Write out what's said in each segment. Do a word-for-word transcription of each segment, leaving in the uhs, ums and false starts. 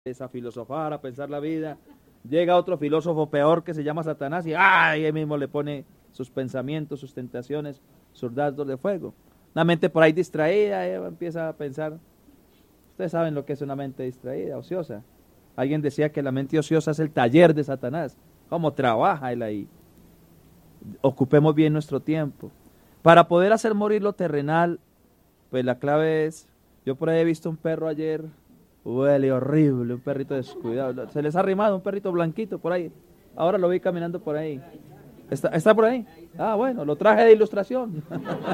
a filosofar, a pensar la vida. Llega otro filósofo peor que se llama Satanás y ¡ay! Él mismo le pone sus pensamientos, sus tentaciones, sus dardos de fuego. Una mente por ahí distraída, ella empieza a pensar. Ustedes saben lo que es una mente distraída, ociosa. Alguien decía que la mente ociosa es el taller de Satanás. ¿Cómo trabaja él ahí? Ocupemos bien nuestro tiempo. Para poder hacer morir lo terrenal, pues la clave es, yo por ahí he visto un perro ayer, huele horrible, un perrito descuidado. Se les ha arrimado un perrito blanquito por ahí. Ahora lo vi caminando por ahí. ¿Está, está por ahí? Ah, bueno, lo traje de ilustración.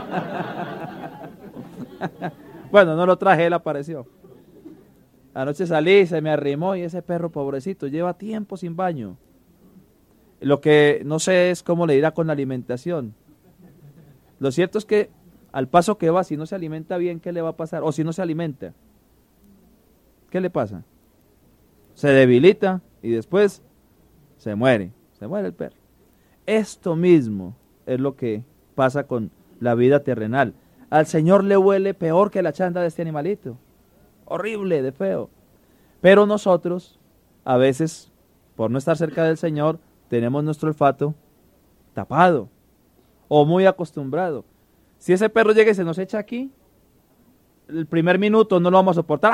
Bueno, no lo traje, él apareció. Anoche salí, se me arrimó y ese perro pobrecito lleva tiempo sin baño. Lo que no sé es cómo le irá con la alimentación. Lo cierto es que al paso que va, si no se alimenta bien, ¿qué le va a pasar? O si no se alimenta, ¿qué le pasa? Se debilita y después se muere, se muere el perro. Esto mismo es lo que pasa con la vida terrenal. Al Señor le huele peor que la chanda de este animalito. Horrible, de feo. Pero nosotros, a veces, por no estar cerca del Señor, tenemos nuestro olfato tapado o muy acostumbrado. Si ese perro llega y se nos echa aquí, el primer minuto no lo vamos a soportar.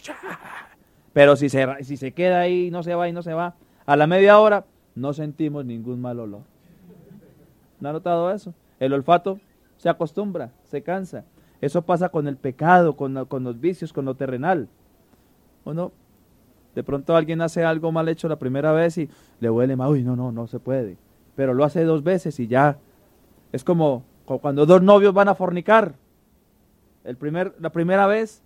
Pero si se, si se queda ahí, no se va y no se va, a la media hora no sentimos ningún mal olor. ¿No ha notado eso? El olfato se acostumbra, se cansa. Eso pasa con el pecado, con, con los vicios, con lo terrenal. ¿O no? De pronto alguien hace algo mal hecho la primera vez y le huele mal. Uy, no, no, no se puede. Pero lo hace dos veces y ya. Es como cuando dos novios van a fornicar. El primer, la primera vez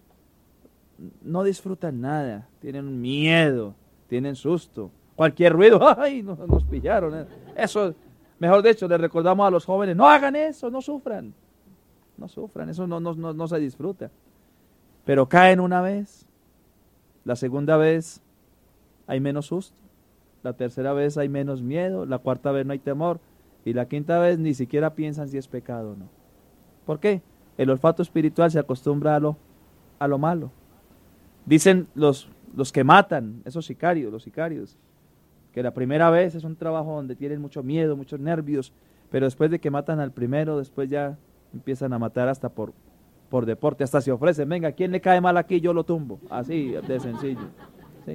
no disfrutan nada. Tienen miedo, tienen susto. Cualquier ruido, ¡ay! Nos, nos pillaron. Eso, mejor dicho, le recordamos a los jóvenes, no hagan eso, no sufran. No sufran, eso no, no, no, no se disfruta. Pero caen una vez, la segunda vez hay menos susto, la tercera vez hay menos miedo, la cuarta vez no hay temor, y la quinta vez ni siquiera piensan si es pecado o no. ¿Por qué? El olfato espiritual se acostumbra a lo, a lo malo. Dicen los, los que matan, esos sicarios, los sicarios, que la primera vez es un trabajo donde tienen mucho miedo, muchos nervios, pero después de que matan al primero, después ya empiezan a matar hasta por, por deporte, hasta se ofrecen, venga, ¿quién le cae mal aquí? Yo lo tumbo, así de sencillo. ¿Sí?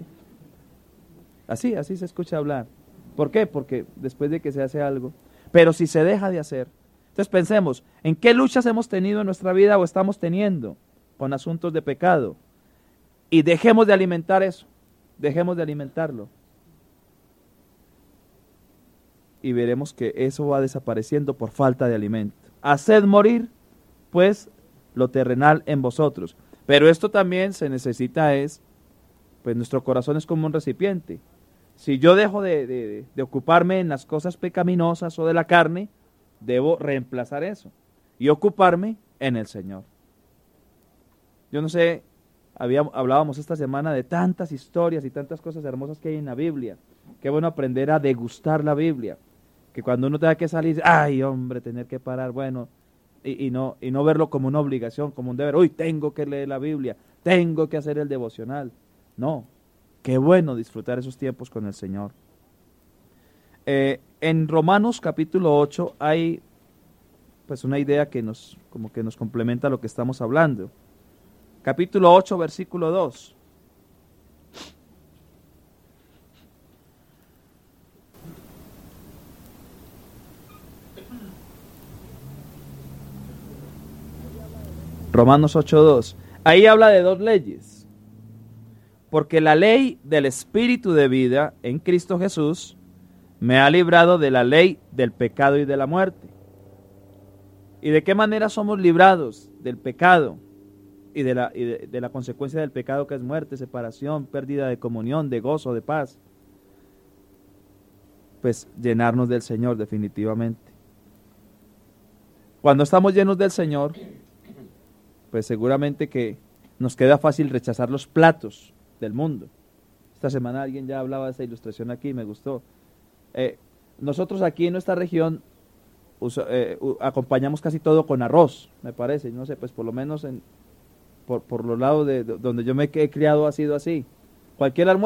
Así, así se escucha hablar. ¿Por qué? Porque después de que se hace algo, pero si se deja de hacer, entonces pensemos, ¿en qué luchas hemos tenido en nuestra vida o estamos teniendo con asuntos de pecado? Y dejemos de alimentar eso, dejemos de alimentarlo. Y veremos que eso va desapareciendo por falta de alimento. Haced morir, pues, lo terrenal en vosotros. Pero esto también se necesita es, pues nuestro corazón es como un recipiente. Si yo dejo de, de, de ocuparme en las cosas pecaminosas o de la carne, debo reemplazar eso y ocuparme en el Señor. Yo no sé, había, hablábamos esta semana de tantas historias y tantas cosas hermosas que hay en la Biblia. Qué bueno aprender a degustar la Biblia. Que cuando uno tenga que salir, ay hombre, tener que parar, bueno, y, y, no, y no verlo como una obligación, como un deber, uy, tengo que leer la Biblia, tengo que hacer el devocional. No, qué bueno disfrutar esos tiempos con el Señor. Eh, en Romanos capítulo ocho hay pues una idea que nos, como que nos complementa lo que estamos hablando. Capítulo ocho, versículo dos. Romanos ocho dos. Ahí habla de dos leyes. Porque la ley del Espíritu de vida en Cristo Jesús me ha librado de la ley del pecado y de la muerte. ¿Y de qué manera somos librados del pecado y de la, y de, de la consecuencia del pecado, que es muerte, separación, pérdida de comunión, de gozo, de paz? Pues llenarnos del Señor definitivamente. Cuando estamos llenos del Señor, pues seguramente que nos queda fácil rechazar los platos del mundo. Esta semana alguien ya hablaba de esa ilustración aquí, me gustó. Eh, nosotros aquí en nuestra región usa, eh, uh, acompañamos casi todo con arroz, me parece, no sé, pues por lo menos en, por, por los lados de, de donde yo me he criado ha sido así. Cualquier almuerzo.